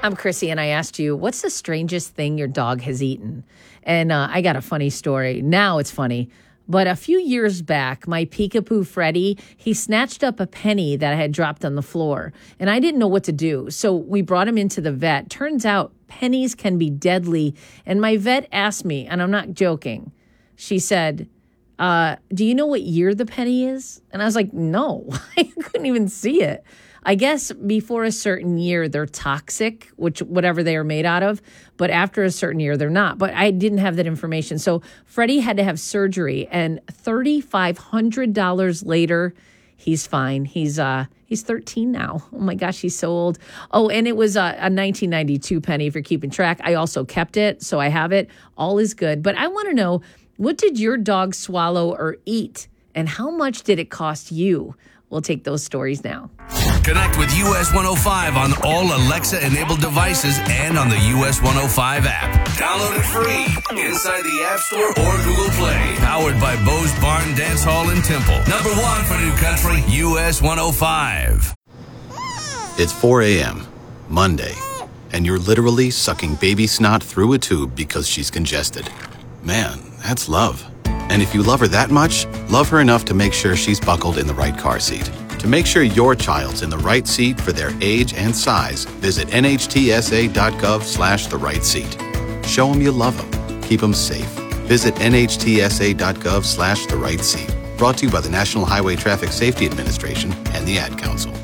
I'm Chrissy, and I asked you, what's the strangest thing your dog has eaten? And I got a funny story. Now it's funny. But a few years back, my Peekapoo Freddy, he snatched up a penny that I had dropped on the floor, and I didn't know what to do. So we brought him into the vet. Turns out pennies can be deadly. And my vet asked me, and I'm not joking, she said, do you know what year the penny is? And I was like, no, I couldn't even see it. I guess before a certain year, they're toxic, whatever they are made out of. But after a certain year, they're not. But I didn't have that information. So Freddie had to have surgery. And $3,500 later, he's fine. He's 13 now. Oh, my gosh, he's so old. Oh, and it was a 1992 penny, if you're keeping track. I also kept it, so I have it. All is good. But I want to know, what did your dog swallow or eat? And how much did it cost you? We'll take those stories now. Connect with US 105 on all Alexa-enabled devices and on the US 105 app. Download it free inside the App Store or Google Play. Powered by Bo's Barn Dance Hall in Temple. Number one for New Country, US 105. It's 4 a.m., Monday, and you're literally sucking baby snot through a tube because she's congested. Man, that's love. And if you love her that much, love her enough to make sure she's buckled in the right car seat. To make sure your child's in the right seat for their age and size, visit nhtsa.gov/the right seat. Show them you love them. Keep them safe. Visit nhtsa.gov/the right seat. Brought to you by the National Highway Traffic Safety Administration and the Ad Council.